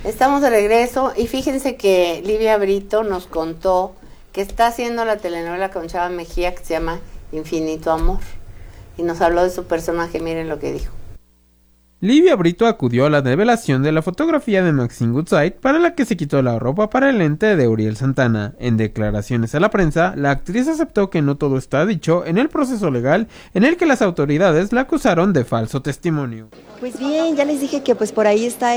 Estamos de regreso y fíjense que Livia Brito nos contó que está haciendo la telenovela con Chava Mejía que se llama Infinito Amor. Y nos habló de su personaje, miren lo que dijo. Livia Brito acudió a la revelación de la fotografía de Maxine Goodside para la que se quitó la ropa para el ente de Uriel Santana. En declaraciones a la prensa, la actriz aceptó que no todo está dicho en el proceso legal en el que las autoridades la acusaron de falso testimonio. Pues bien, ya les dije que pues por ahí está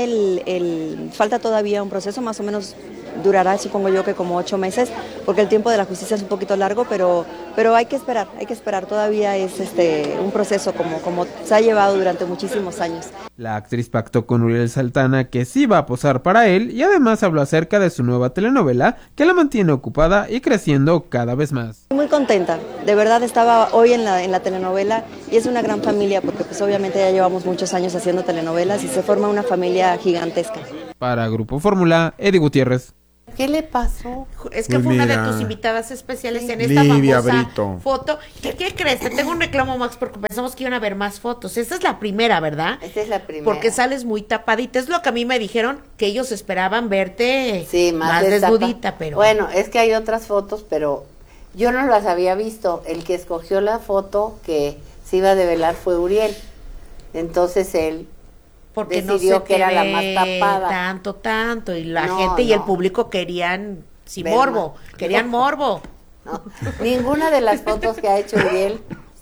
falta todavía un proceso, más o menos durará, supongo yo, que como 8 meses, porque el tiempo de la justicia es un poquito largo, pero hay que esperar, todavía es un proceso como se ha llevado durante muchísimos años. La actriz pactó con Uriel Santana que sí va a posar para él y además habló acerca de su nueva telenovela que la mantiene ocupada y creciendo cada vez más. Muy contenta, de verdad estaba hoy en la telenovela y es una gran familia porque pues obviamente ya llevamos muchos años haciendo telenovelas y se forma una familia gigantesca. Para Grupo Fórmula, Eddie Gutiérrez. ¿Qué le pasó? Es que fue una de tus invitadas especiales en esta Livia famosa Brito. foto. ¿Qué crees? Te tengo un reclamo, Max, porque pensamos que iban a ver más fotos. Esta es la primera, ¿verdad? Esta es la primera. Porque sales muy tapadita. Es lo que a mí me dijeron, que ellos esperaban verte más desnudita, pero... Bueno, es que hay otras fotos, pero yo no las había visto. El que escogió la foto que se iba a develar fue Uriel. Entonces él... porque decidió no se que era la más tapada. Tanto, y la gente y el público querían, morbo, querían morbo. No, ninguna de las fotos que ha hecho Uriel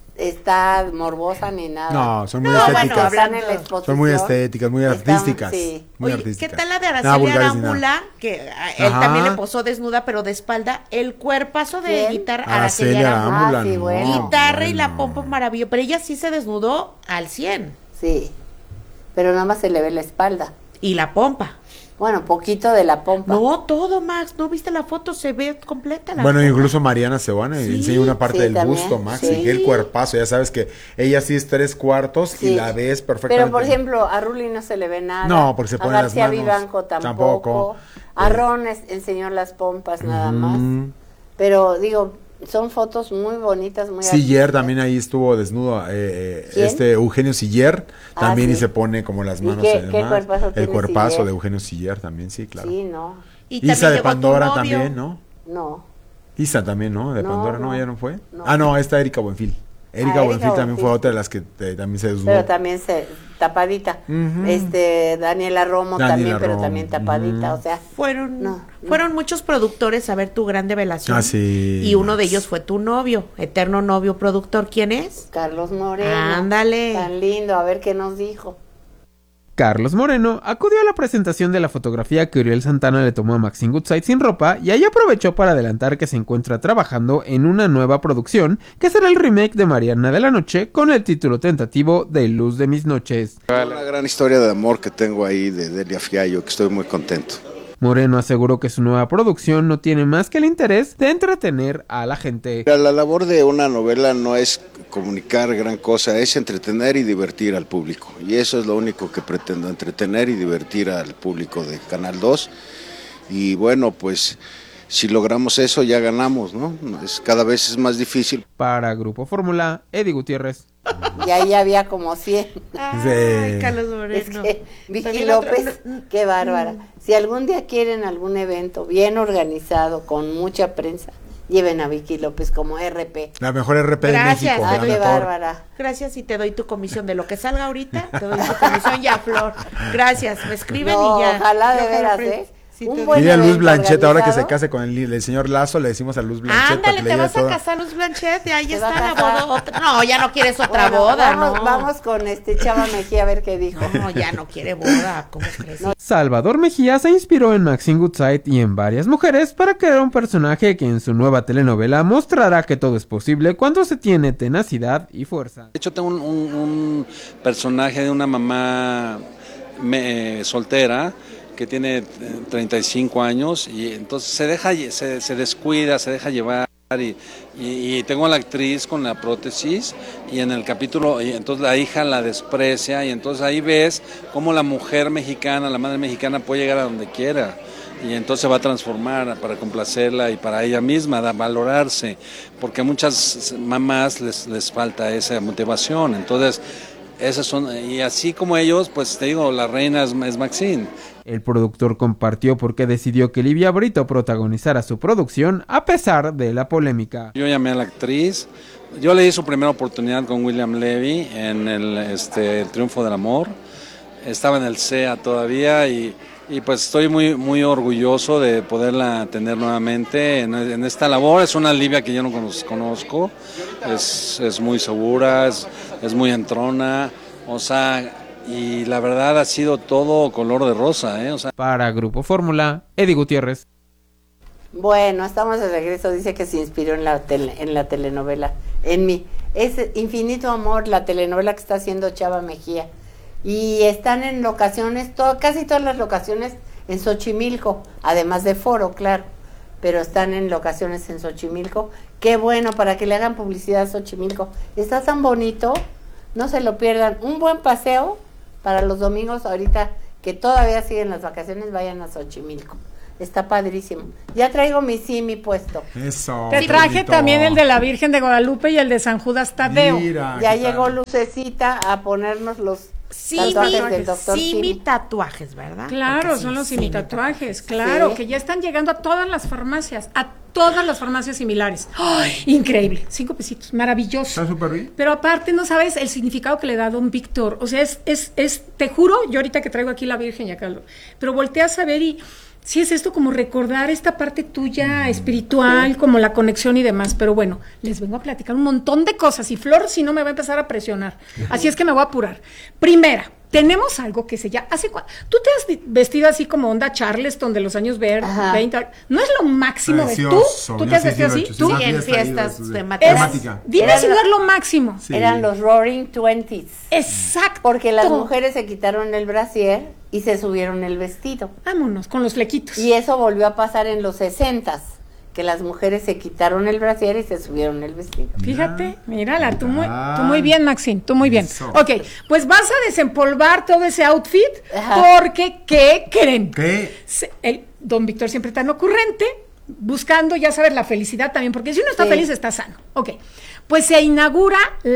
está morbosa ni nada. No, son muy estéticas. Bueno, son muy estéticas, muy artísticas. Sí. Muy Oye, artísticas. ¿qué tal la de Araceli Arámbula? Que él también le posó desnuda, pero de espalda. El cuerpazo de guitarra, Araceli Arámbula. Sí, bueno. Guitarra y la pompa maravillosa. Pero ella sí se desnudó al 100. Sí, pero nada más se le ve la espalda. Y la pompa. Bueno, poquito de la pompa. No, todo, Max. ¿No viste la foto? Se ve completa la Bueno, pompa. incluso Mariana Seoane enseña una parte del también, busto, Max, sí. y el cuerpazo. Ya sabes que ella sí es 3/4 y la ves perfectamente. Pero, por ejemplo, a Ruli no se le ve nada. No, porque se pone las García manos. Vivanco tampoco. A Ron enseñó las pompas nada más. Pero, digo, son fotos muy bonitas, muy Siller también ahí estuvo desnudo, Eugenio Siller también sí. Y se pone como las manos ¿Qué cuerpazo el tiene cuerpazo Siller? de Eugenio Siller también, sí, claro. Sí, no. Y Isa de llegó tu Pandora novio. también, ¿no? No. Isa también, ¿no? De No, Pandora, no. ¿no? ¿Ella no fue? No. Ah, no, esta Erika Buenfil. Erika Buenfil también Buenfil. fue otra de las que también se desnudó. Pero también tapadita. Daniela Romo también, pero también tapadita, o sea. Fueron muchos productores a ver tu gran revelación. Ah, sí. Y uno de ellos fue tu novio, eterno novio productor. ¿Quién es? Carlos Moreno. Ándale. Tan lindo, a ver qué nos dijo. Carlos Moreno acudió a la presentación de la fotografía que Uriel Santana le tomó a Maxine Goodside sin ropa y ahí aprovechó para adelantar que se encuentra trabajando en una nueva producción que será el remake de Mariana de la Noche con el título tentativo de Luz de mis noches. Una gran historia de amor que tengo ahí de Delia Fiallo, que estoy muy contento. Moreno aseguró que su nueva producción no tiene más que el interés de entretener a la gente. La labor de una novela no es comunicar gran cosa, es entretener y divertir al público. Y eso es lo único que pretendo, entretener y divertir al público de Canal 2. Y bueno, pues si logramos eso ya ganamos, ¿no? Cada vez es más difícil. Para Grupo Fórmula, Eddie Gutiérrez. Y ahí había como 100. Ay, Carlos Moreno. Es que Vicky También López, qué bárbara. Si algún día quieren algún evento bien organizado, con mucha prensa, lleven a Vicky López como RP. La mejor RP Gracias. de México. Ay, la qué mejor. bárbara. Gracias y te doy tu comisión de lo que salga ahorita, te doy tu comisión ya, Flor. Gracias, me escriben No, y ya. ojalá de Yo veras, jalo, Sí, te- buen Dile a Luz evento Blanchet, ahora que se organizado. case con el señor Lazo, le decimos a Luz Blanchet. Ándale, para que te le diga vas a todo. casar, Luz Blanchet, y ahí ¿Te está va a la casar? boda. No, ya no quieres otra Bueno, boda, vamos con Chava Mejía a ver qué dijo. No, ya no quiere boda, ¿cómo crees? Salvador Mejía se inspiró en Maxine Goodside y en varias mujeres para crear un personaje que en su nueva telenovela mostrará que todo es posible cuando se tiene tenacidad y fuerza. De hecho, tengo un personaje de una mamá soltera que tiene 35 años y entonces se descuida, se deja llevar y tengo a la actriz con la prótesis y en el capítulo, y entonces la hija la desprecia y entonces ahí ves cómo la mujer mexicana, la madre mexicana puede llegar a donde quiera. Y entonces se va a transformar para complacerla y para ella misma, valorarse, porque a muchas mamás les falta esa motivación. Entonces, Esas son, y así como ellos, pues te digo, la reina es Maxine. El productor compartió por qué decidió que Livia Brito protagonizara su producción a pesar de la polémica. Yo llamé a la actriz, yo le di su primera oportunidad con William Levy en el Triunfo del Amor, estaba en el CEA todavía y pues estoy muy orgulloso de poderla tener nuevamente en esta labor. Es una Livia que yo no conozco, es muy segura, es muy entrona, o sea, y la verdad ha sido todo color de rosa, o sea. Para Grupo Fórmula, Eddie Gutiérrez. Bueno, estamos de regreso. Dice que se inspiró en la telenovela, en mí. Es Infinito Amor, la telenovela que está haciendo Chava Mejía. Y están en locaciones, casi todas las locaciones en Xochimilco, además de Foro, claro, pero están en locaciones en Xochimilco. Qué bueno, para que le hagan publicidad a Xochimilco. Está tan bonito, no se lo pierdan. Un buen paseo para los domingos, ahorita que todavía siguen las vacaciones, vayan a Xochimilco. Está padrísimo. Ya traigo mi Simi puesto. Eso. Te traje también el de la Virgen de Guadalupe y el de San Judas Tadeo. Mira, ya llegó Lucecita a ponernos los tatuajes del doctor Simi tatuajes, ¿verdad? Claro, son los Simi tatuajes, claro, sí, que ya están llegando a todas las farmacias, similares. ¡Ay! Increíble, 5 pesitos, maravilloso. Está súper bien. Pero aparte no sabes el significado que le da don Víctor, o sea, te juro, yo ahorita que traigo aquí la Virgen y acá, pero volteas a ver y sí es esto como recordar esta parte tuya espiritual, como la conexión y demás, pero bueno, les vengo a platicar un montón de cosas y Flor si no me va a empezar a presionar, así es que me voy a apurar. Primera, tenemos algo que se llama, tú te has vestido así como onda Charleston de los años 20, ¿no es lo máximo de tú te has vestido así? Tú en fiestas de matemática. Dime si no es lo máximo. Sí. Eran los Roaring Twenties. Exacto. Porque las mujeres se quitaron el brasier y se subieron el vestido. Vámonos, con los flequitos. Y eso volvió a pasar en los 60s, que las mujeres se quitaron el brasier y se subieron el vestido. Fíjate, mírala, tú muy bien, Maxine, tú muy bien. Eso. Ok, pues vas a desempolvar todo ese outfit, porque, ¿qué creen? ¿Qué? El don Víctor siempre tan ocurrente, buscando, ya sabes, la felicidad también, porque si uno está feliz, está sano. Ok, pues se inaugura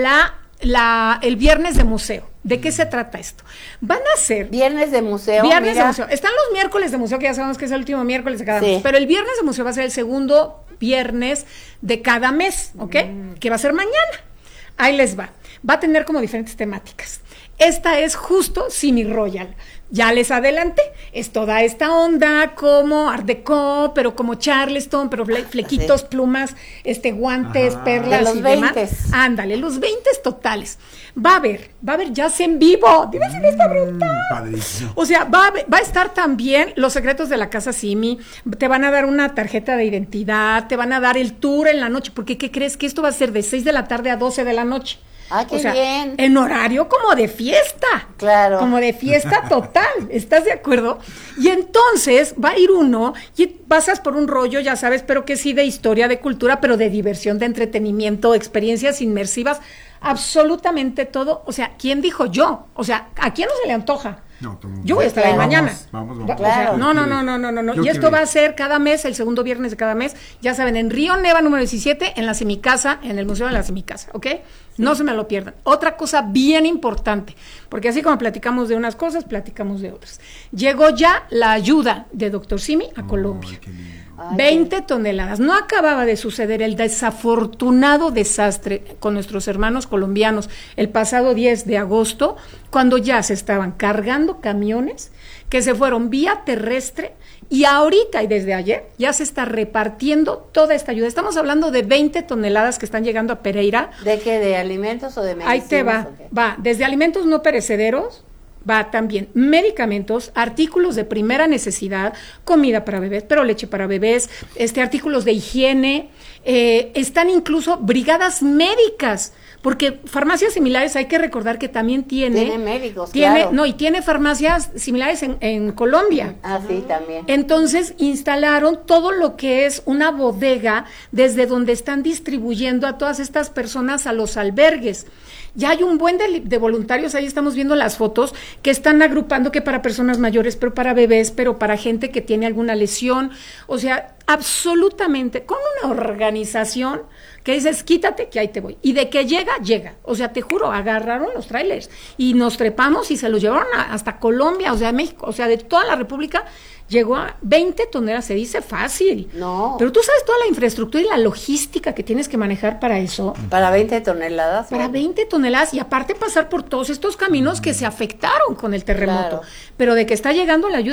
el Viernes de Museo. ¿De qué se trata esto? Van a ser... Viernes de museo. Viernes de museo. Están los miércoles de museo, que ya sabemos que es el último miércoles de cada mes. Pero el Viernes de museo va a ser el segundo viernes de cada mes, ¿ok? Que va a ser mañana. Ahí les va. Va a tener como diferentes temáticas. Esta es justo Simi Royal. Ya les adelanté, es toda esta onda como Art Deco, pero como Charleston, pero flequitos, plumas, guantes, perlas de los y 20s. demás. Ándale, los 20s totales. Va a haber jazz en vivo. Dime si no está brutal. Padrísimo. O sea, va a estar también Los Secretos de la Casa Simi, te van a dar una tarjeta de identidad, te van a dar el tour en la noche, porque ¿qué crees? Que esto va a ser de 6 de la tarde a 12 de la noche. Ah, qué bien. En horario como de fiesta. Claro. Como de fiesta total. ¿Estás de acuerdo? Y entonces va a ir uno y pasas por un rollo, ya sabes, pero que sí de historia, de cultura, pero de diversión, de entretenimiento, experiencias inmersivas, absolutamente todo. O sea, ¿quién dijo yo? O sea, ¿a quién no se le antoja? No, yo voy a estar ahí mañana. Vamos. Claro. No. Y esto va a ser cada mes, el segundo viernes de cada mes, ya saben, en Río Neva número 17, en la Semicasa, en el Museo de la Semicasa, ¿ok? No se me lo pierdan. Otra cosa bien importante, porque así como platicamos de unas cosas, platicamos de otras. Llegó ya la ayuda de Dr. Simi a Colombia. 20 toneladas. No acababa de suceder el desafortunado desastre con nuestros hermanos colombianos el pasado 10 de agosto, cuando ya se estaban cargando camiones que se fueron vía terrestre y ahorita y desde ayer ya se está repartiendo toda esta ayuda. Estamos hablando de 20 toneladas que están llegando a Pereira. ¿De qué? ¿De alimentos o de medicinas? Ahí te va desde alimentos no perecederos, va también medicamentos, artículos de primera necesidad, comida para bebés, pero leche para bebés, artículos de higiene, están incluso brigadas médicas, porque farmacias similares hay que recordar que también tiene médicos, claro. No, y tiene farmacias similares en Colombia. Ah, sí, también. Entonces instalaron todo lo que es una bodega desde donde están distribuyendo a todas estas personas a los albergues. Ya hay un buen de voluntarios, ahí estamos viendo las fotos, que están agrupando que para personas mayores, pero para bebés, pero para gente que tiene alguna lesión. O sea, absolutamente con una organización que dices, quítate que ahí te voy. Y de que llega. O sea, te juro, agarraron los trailers y nos trepamos y se los llevaron hasta Colombia, o sea, México, o sea, de toda la República. Llegó a 20 toneladas, se dice fácil. No. Pero tú sabes toda la infraestructura y la logística que tienes que manejar para eso. Para 20 toneladas. Para 20 toneladas y aparte pasar por todos estos caminos que se afectaron con el terremoto. Claro. Pero de que está llegando la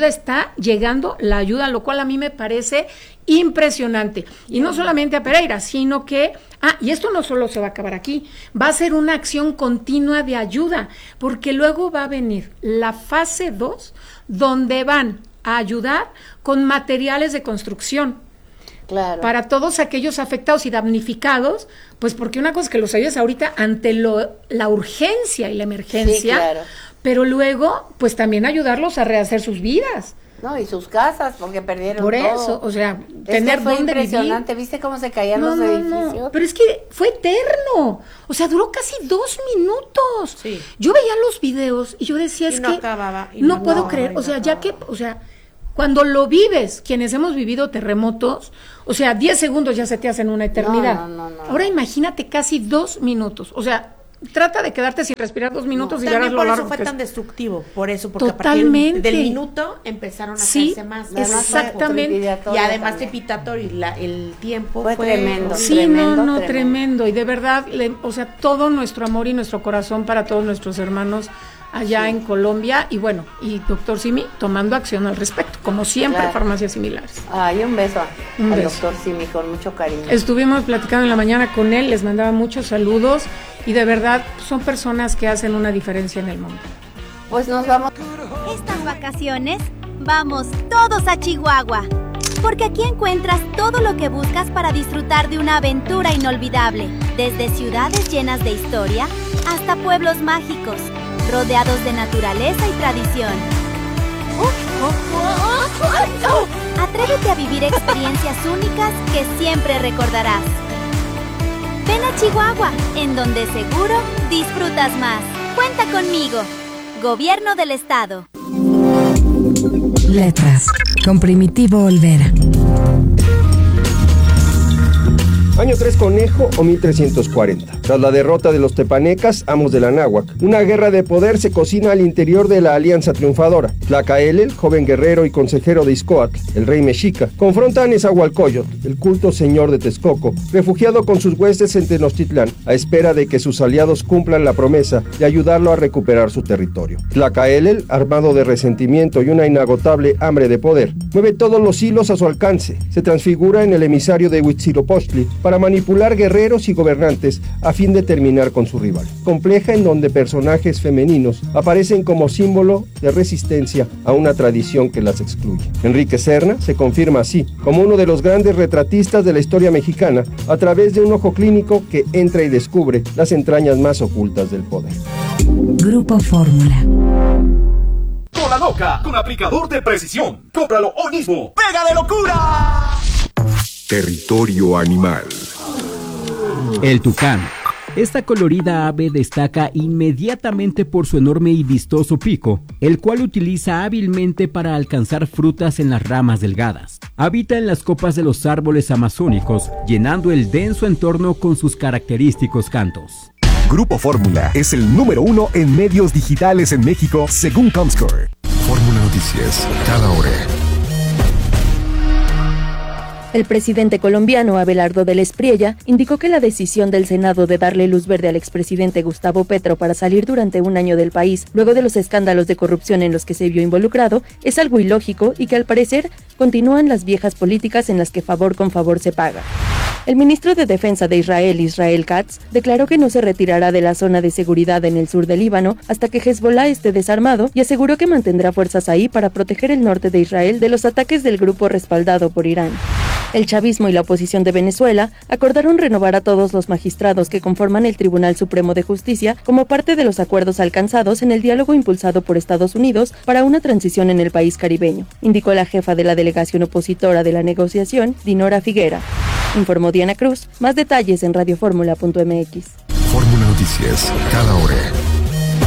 ayuda, lo cual a mí me parece impresionante. Y no solamente a Pereira, sino que, y esto no solo se va a acabar aquí, va a ser una acción continua de ayuda, porque luego va a venir la fase 2, donde van a ayudar con materiales de construcción. Claro. Para todos aquellos afectados y damnificados, pues porque una cosa es que los ayudes ahorita ante la urgencia y la emergencia, sí, claro. Pero luego, pues también ayudarlos a rehacer sus vidas. No, y sus casas, porque perdieron Por todo. eso, o sea, tener fue dónde impresionante, vivir. ¿Viste cómo se caían los edificios? No, pero es que fue eterno, o sea, duró casi 2 minutos. Sí. Yo veía los videos y yo decía, es no que acababa, no puedo creer, o sea, ya que, o sea, cuando lo vives, quienes hemos vivido terremotos, o sea, 10 segundos ya se te hacen una eternidad. No. Ahora imagínate casi 2 minutos, o sea, trata de quedarte sin respirar 2 minutos y ya también lo por largo eso fue que tan destructivo, porque Totalmente. a partir del minuto empezaron a caerse más. Exactamente. Y además trepidatorio, el tiempo fue tremendo. Sí, tremendo. Y de verdad, o sea, todo nuestro amor y nuestro corazón para todos nuestros hermanos allá en Colombia, y bueno, y doctor Simi tomando acción al respecto, como siempre, claro. Farmacias Similares. Ay, un beso al beso. doctor Simi con mucho cariño. Estuvimos platicando en la mañana con él, les mandaba muchos saludos, y de verdad son personas que hacen una diferencia en el mundo. Pues nos vamos. Estas vacaciones, vamos todos a Chihuahua, porque aquí encuentras todo lo que buscas para disfrutar de una aventura inolvidable, desde ciudades llenas de historia hasta pueblos mágicos, rodeados de naturaleza y tradición. Atrévete a vivir experiencias únicas que siempre recordarás. Ven a Chihuahua, en donde seguro disfrutas más. Cuenta conmigo. Gobierno del Estado. Letras, con Primitivo Olvera. Año 3 Conejo o 1340. Tras la derrota de los tepanecas, amos de la náhuac, una guerra de poder se cocina al interior de la alianza triunfadora. Tlacaelel, joven guerrero y consejero de Izcoatl, el rey mexica, confronta a Nezahualcóyotl, el culto señor de Texcoco, refugiado con sus huestes en Tenochtitlán, a espera de que sus aliados cumplan la promesa de ayudarlo a recuperar su territorio. Tlacaelel, armado de resentimiento y una inagotable hambre de poder, mueve todos los hilos a su alcance, se transfigura en el emisario de Huitzilopochtli para manipular guerreros y gobernantes a fin de terminar con su rival. Compleja en donde personajes femeninos aparecen como símbolo de resistencia a una tradición que las excluye. Enrique Serna se confirma así como uno de los grandes retratistas de la historia mexicana a través de un ojo clínico que entra y descubre las entrañas más ocultas del poder. Grupo Fórmula. Cola loca con aplicador de precisión. Cómpralo hoy mismo. ¡Pega de locura! Territorio animal. El tucán. Esta colorida ave destaca inmediatamente por su enorme y vistoso pico, el cual utiliza hábilmente para alcanzar frutas en las ramas delgadas. Habita en las copas de los árboles amazónicos, llenando el denso entorno con sus característicos cantos. Grupo Fórmula es el número 1 en medios digitales en México, según Comscore. Fórmula Noticias, cada hora. El presidente colombiano Abelardo del Espriella indicó que la decisión del Senado de darle luz verde al expresidente Gustavo Petro para salir durante un año del país, luego de los escándalos de corrupción en los que se vio involucrado, es algo ilógico y que al parecer continúan las viejas políticas en las que favor con favor se paga. El ministro de Defensa de Israel, Israel Katz, declaró que no se retirará de la zona de seguridad en el sur del Líbano hasta que Hezbollah esté desarmado y aseguró que mantendrá fuerzas ahí para proteger el norte de Israel de los ataques del grupo respaldado por Irán. El chavismo y la oposición de Venezuela acordaron renovar a todos los magistrados que conforman el Tribunal Supremo de Justicia como parte de los acuerdos alcanzados en el diálogo impulsado por Estados Unidos para una transición en el país caribeño, indicó la jefa de la delegación opositora de la negociación, Dinora Figuera. Informó Diana Cruz. Más detalles en radioformula.mx. Fórmula Noticias, cada hora.